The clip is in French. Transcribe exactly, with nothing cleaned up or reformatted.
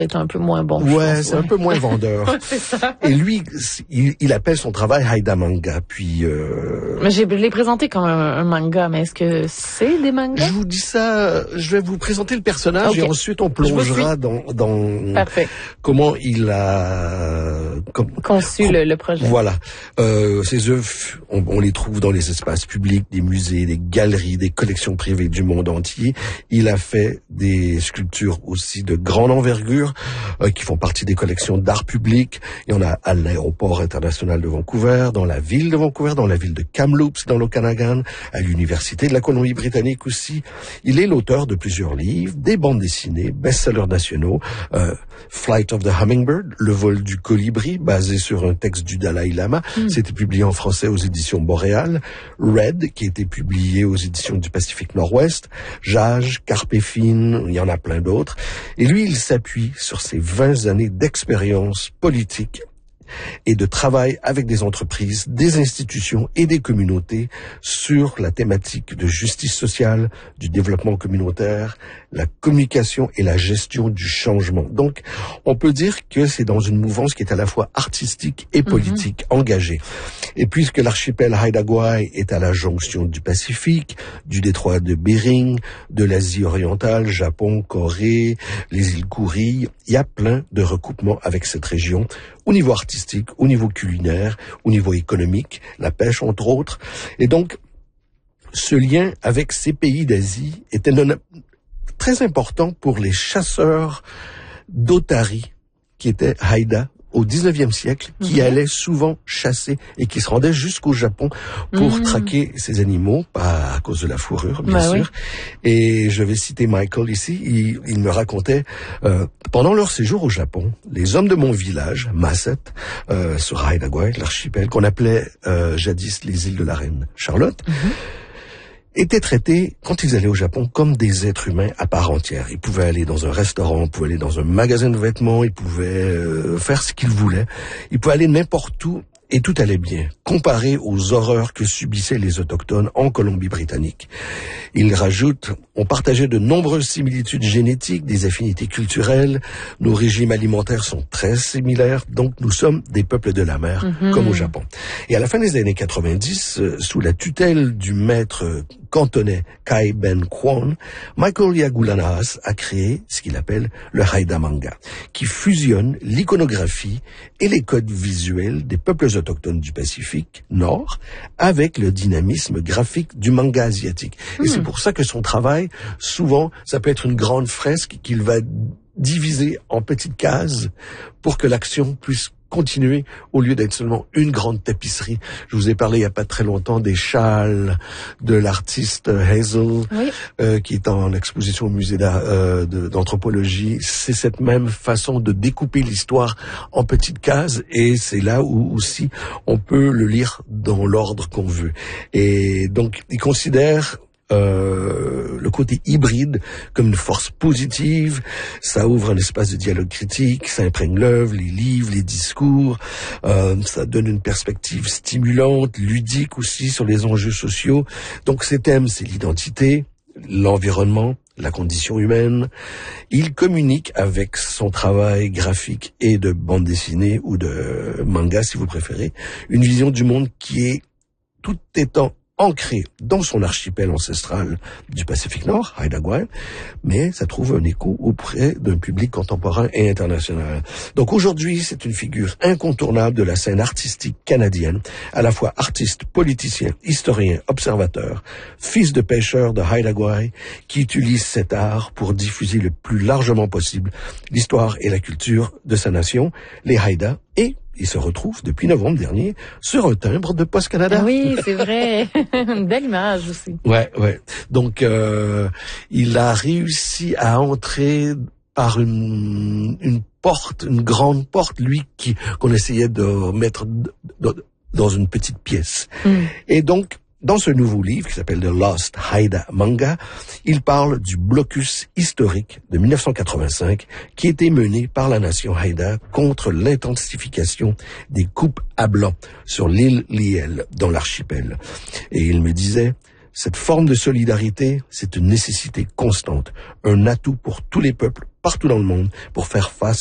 C'est un peu moins bon. Ouais, pense, c'est ouais. un peu moins vendeur. C'est ça. Et lui, il, il appelle son travail Haida Manga. Puis, euh... mais j'ai, je l'ai présenté comme un, un manga, mais est-ce que c'est des mangas? Je vous dis ça, je vais vous présenter le personnage okay. et ensuite on plongera dans, dans Parfait. comment il a comme, conçu com, le, le projet. Voilà. Euh, ses œuvres, on, on les trouve dans les espaces publics, des musées, des galeries, des collections privées du monde entier. Il a fait des sculptures aussi de grande envergure euh, qui font partie des collections d'art public. Il y en a à l'aéroport international de Vancouver, dans la ville de Vancouver, dans la ville de Kamloops, dans l'Okanagan, à l'université de la Colombie-Britannique aussi. Il est l'auteur de plusieurs livres, des bandes dessinées, best-sellers nationaux, euh, Flight of the Hummingbird, Le vol du colibri, basé sur un texte du Dalai Lama. Mm. C'était publié en français aux éditions Boréal. Red, qui a été publié aux éditions du Pacifique Nord-Ouest. Jage, Carpe Fine, il y en a plein d'autres. Et lui, il s'appuie sur ses vingt années d'expérience politique et de travail avec des entreprises, des institutions et des communautés sur la thématique de justice sociale, du développement communautaire, la communication et la gestion du changement. Donc, on peut dire que c'est dans une mouvance qui est à la fois artistique et politique, mm-hmm. engagée. Et puisque l'archipel Haida Gwaii est à la jonction du Pacifique, du détroit de Bering, de l'Asie orientale, Japon, Corée, les îles Kouri, il y a plein de recoupements avec cette région au niveau artistique, au niveau culinaire, au niveau économique, la pêche entre autres. Et donc, ce lien avec ces pays d'Asie était non, très important pour les chasseurs d'otaries qui étaient Haida au dix-neuvième siècle, qui mmh. allaient souvent chasser et qui se rendaient jusqu'au Japon pour mmh. traquer ces animaux, pas à cause de la fourrure, bien bah sûr. Oui. Et je vais citer Michael ici, il, il me racontait, euh, pendant leur séjour au Japon, les hommes de mon village, Masset, euh, sur Haida Gwaii, l'archipel, qu'on appelait euh, jadis les îles de la Reine Charlotte, mmh. étaient traités, quand ils allaient au Japon, comme des êtres humains à part entière. Ils pouvaient aller dans un restaurant, ils pouvaient aller dans un magasin de vêtements, ils pouvaient euh, faire ce qu'ils voulaient. Ils pouvaient aller n'importe où et tout allait bien, comparé aux horreurs que subissaient les Autochtones en Colombie-Britannique. Il rajoute, on partageait de nombreuses similitudes génétiques, des affinités culturelles, nos régimes alimentaires sont très similaires, donc nous sommes des peuples de la mer, mm-hmm. comme au Japon. Et à la fin des années quatre-vingt-dix, euh, sous la tutelle du maître cantonais Kai Ben Kwon, Michael Yagulanas a créé ce qu'il appelle le Haida Manga, qui fusionne l'iconographie et les codes visuels des peuples autochtones du Pacifique Nord avec le dynamisme graphique du manga asiatique. Mmh. Et c'est pour ça que son travail, souvent, ça peut être une grande fresque qu'il va diviser en petites cases pour que l'action puisse continuer au lieu d'être seulement une grande tapisserie. Je vous ai parlé il y a pas très longtemps des châles de l'artiste Hazel, oui. euh, qui est en exposition au musée euh, de, d'anthropologie. C'est cette même façon de découper l'histoire en petites cases et c'est là où aussi on peut le lire dans l'ordre qu'on veut. Et donc, il considère Euh, le côté hybride comme une force positive, ça ouvre un espace de dialogue critique, ça imprègne l'œuvre, les livres, les discours, euh, ça donne une perspective stimulante, ludique aussi sur les enjeux sociaux. Donc ces thèmes, c'est l'identité, l'environnement, la condition humaine. Il communique avec son travail graphique et de bande dessinée ou de manga si vous préférez, une vision du monde qui est tout étant ancré dans son archipel ancestral du Pacifique Nord, Haida Gwaii, mais ça trouve un écho auprès d'un public contemporain et international. Donc aujourd'hui, c'est une figure incontournable de la scène artistique canadienne, à la fois artiste, politicien, historien, observateur, fils de pêcheur de Haida Gwaii, qui utilise cet art pour diffuser le plus largement possible l'histoire et la culture de sa nation, les Haida, et il se retrouve depuis novembre dernier sur un timbre de Post Canada. Ah oui, c'est vrai. Une belle image aussi. Ouais, ouais. Donc, euh, il a réussi à entrer par une, une porte, une grande porte, lui, qui, qu'on essayait de mettre de, de, dans une petite pièce. Mm. Et donc, dans ce nouveau livre qui s'appelle The Lost Haida Manga, il parle du blocus historique de dix-neuf cent quatre-vingt-cinq qui a été mené par la nation Haida contre l'intensification des coupes à blanc sur l'île Lyell dans l'archipel. Et il me disait, Cette forme de solidarité, c'est une nécessité constante, un atout pour tous les peuples partout dans le monde pour faire face